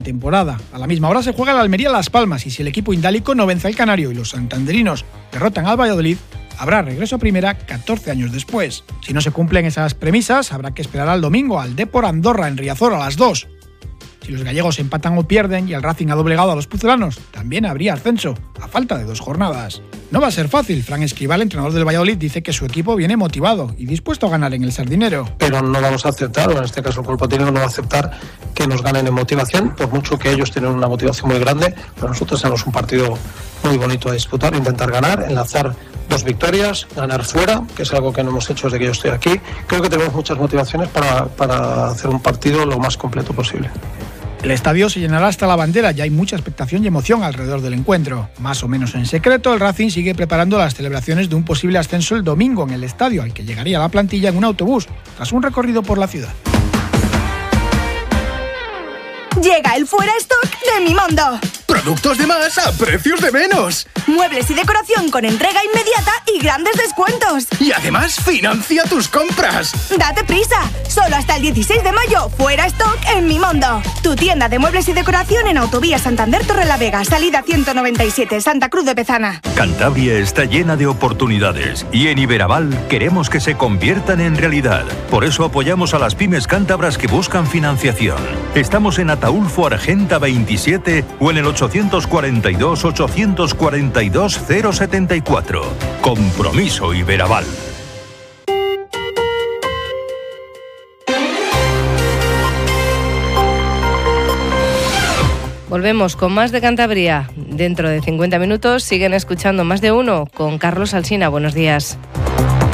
temporada. A la misma hora se juega el Almería Las Palmas y si el equipo indálico no vence al Canario y los santanderinos derrotan al Valladolid, habrá regreso a primera 14 años después. Si no se cumplen esas premisas, habrá que esperar al domingo al Depor Andorra en Riazor a las 2. Si los gallegos empatan o pierden y el Racing ha doblegado a los pucelanos, también habría ascenso, a falta de 2 jornadas. No va a ser fácil. Fran Escribal, entrenador del Valladolid, dice que su equipo viene motivado y dispuesto a ganar en el Sardinero. Pero no vamos a aceptar, o en este caso el cuerpo técnico no va a aceptar que nos ganen en motivación, por mucho que ellos tienen una motivación muy grande, pero nosotros tenemos un partido muy bonito a disputar, intentar ganar, enlazar 2 victorias, ganar fuera, que es algo que no hemos hecho desde que yo estoy aquí. Creo que tenemos muchas motivaciones para hacer un partido lo más completo posible. El estadio se llenará hasta la bandera, ya hay mucha expectación y emoción alrededor del encuentro. Más o menos en secreto, el Racing sigue preparando las celebraciones de un posible ascenso el domingo en el estadio, al que llegaría la plantilla en un autobús, tras un recorrido por la ciudad. Llega el Fuera Stock de Mimondo. Productos de más a precios de menos. Muebles y decoración con entrega inmediata y grandes descuentos. Y además financia tus compras. Date prisa. Solo hasta el 16 de mayo. Fuera Stock en Mimondo. Tu tienda de muebles y decoración en Autovía Santander Torrelavega, salida 197, Santa Cruz de Pezana. Cantabria está llena de oportunidades y en Iberaval queremos que se conviertan en realidad. Por eso apoyamos a las pymes cántabras que buscan financiación. Estamos en Ataulfo Argenta 27 o en el 842-842-074. Compromiso Iberaval. Volvemos con más de Cantabria. Dentro de 50 minutos siguen escuchando Más de Uno con Carlos Alsina. Buenos días.